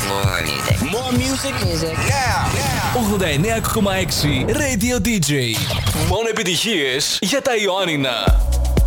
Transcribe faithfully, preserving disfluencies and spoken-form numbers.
More music. More music. Music. Now. Now. ογδόντα εννέα κόμμα έξι Radio ντι τζέι. Μόνο επιτυχίες για τα Ιωάννινα.